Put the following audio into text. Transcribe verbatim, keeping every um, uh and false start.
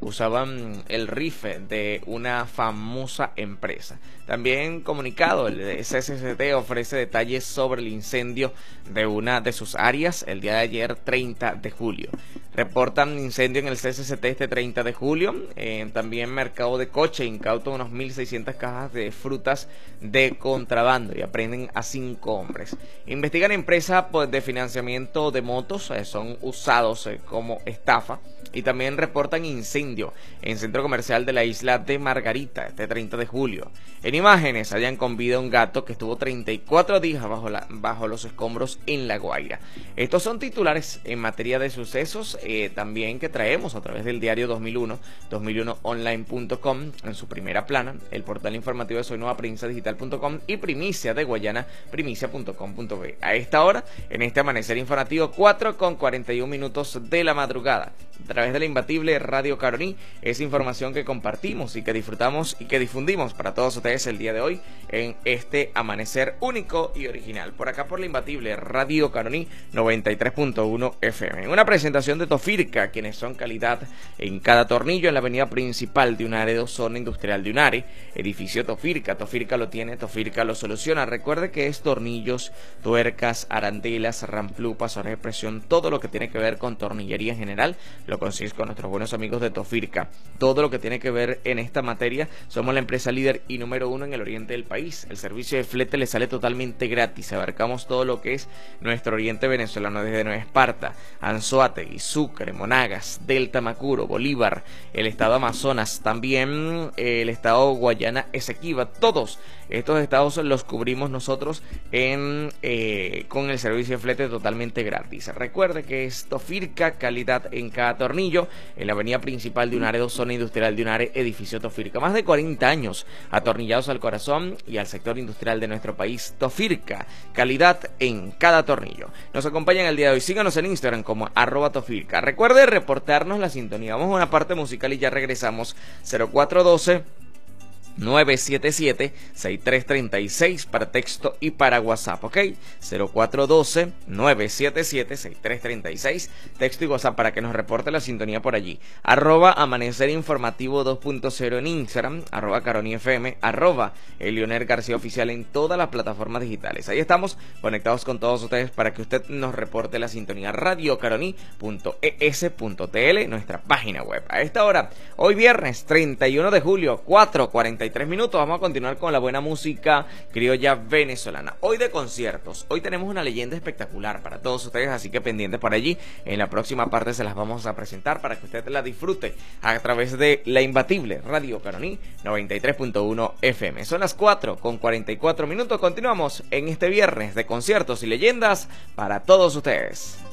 usaban el rifle de una famosa empresa. También comunicado, el C C C T ofrece detalles sobre el incendio de una de sus áreas el día de ayer, treinta de julio. Reportan incendio en el C C C T este treinta de julio. Eh, también mercado de Coche incauta unos mil seiscientas cajas de frutas de contrabando y aprenden a cinco hombres. Investigan empresa pues, de financiamiento de motos, eh, son usados eh, como estafa. Y también reportan incendio en centro comercial de la isla de Margarita este treinta de julio. En imágenes hallan con vida un gato que estuvo treinta y cuatro días bajo, la, bajo los escombros en La Guaira. Estos son titulares en materia de sucesos eh, también que traemos a través del diario dos mil uno, dos mil uno online punto com en su primera plana, el portal informativo de soy nueva prensa digital punto com y Primicia de Guayana, primicia punto com punto be. A esta hora, en este amanecer informativo, cuatro con cuarenta y un minutos de la madrugada. A través de la imbatible Radio Caroní, es información que compartimos y que disfrutamos y que difundimos para todos ustedes el día de hoy en este amanecer único y original. Por acá por la imbatible Radio Caroní noventa y tres punto uno F M. En una presentación de Tofirca, quienes son calidad en cada tornillo en la avenida principal de Unare, zona industrial de Unare, edificio Tofirca. Tofirca lo tiene, Tofirca lo soluciona. Recuerde que es tornillos, tuercas, arandelas, ramplupas, zona de presión, todo lo que tiene que ver con tornillería en general, lo consigues con nuestros buenos amigos de Tofirca. Todo lo que tiene que ver en esta materia, somos la empresa líder y número uno en el oriente del país. El servicio de flete le sale totalmente gratis. Abarcamos todo lo que es nuestro oriente venezolano, desde Nueva Esparta, Anzoátegui, Sucre, Monagas, Delta Macuro, Bolívar, el estado Amazonas, también el estado Guayana Esequiba. Todos estos estados los cubrimos nosotros en, eh, con el servicio de flete totalmente gratis. Recuerde que es Tofirca, calidad en cada tornillo, en la avenida principal de Unare, zona industrial de Unare, edificio Tofirca. Más de cuarenta años atornillados al corazón y al sector industrial de nuestro país. Tofirca, calidad en cada tornillo. Nos acompañan el día de hoy. Síganos en Instagram como arroba Tofirca. Recuerde reportarnos la sintonía. Vamos a una parte musical y ya regresamos. Cero cuatro uno dos nueve siete siete, seis tres tres seis para texto y para WhatsApp, ¿ok? cero cuatro uno dos nueve siete siete, seis tres tres seis, texto y WhatsApp para que nos reporte la sintonía por allí. Arroba Amanecer Informativo dos punto cero en Instagram, arroba Caroní F M, arroba Elioner García Oficial en todas las plataformas digitales. Ahí estamos conectados con todos ustedes para que usted nos reporte la sintonía. radio caroní punto e s punto t l, nuestra página web. A esta hora, hoy viernes treinta y uno de julio, cuatro cuarenta y tres minutos, vamos a continuar con la buena música criolla venezolana. Hoy de conciertos, hoy tenemos una leyenda espectacular para todos ustedes, así que pendientes por allí. En la próxima parte se las vamos a presentar para que usted la disfrute a través de la imbatible Radio Caroní noventa y tres punto uno F M. Son las cuatro con cuarenta y cuatro minutos, continuamos en este viernes de conciertos y leyendas para todos ustedes.